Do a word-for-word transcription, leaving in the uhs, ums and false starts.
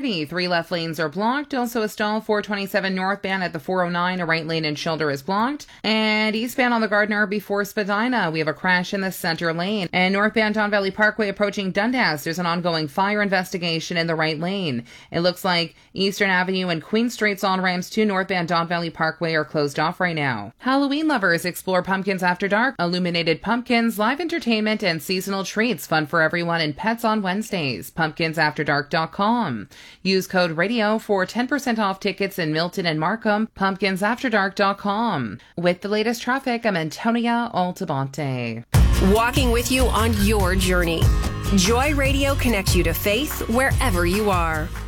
Harvey. Three left lanes are blocked. Also a stall four twenty-seven northbound at the four oh nine. A right lane in Schilder is blocked. And eastbound on the Gardner before Spadina, we have a crash in the center lane. And northbound Don Valley Parkway approaching Dundas, there's an ongoing fire investigation in the right lane. It looks like Eastern Avenue and Queen Street's on-ramps to northbound Don Valley Parkway are closed off right now. Halloween lovers, explore Pumpkins After Dark. Illuminated pumpkins, live entertainment, and seasonal treats. Fun for everyone and pets on Wednesdays. pumpkins after dark dot com. Use code RADIO for ten percent off tickets in Milton and Markham. pumpkins after dark dot com. With the latest traffic, I'm Antonia Altabante. Walking with you on your journey. Joy Radio connects you to faith wherever you are.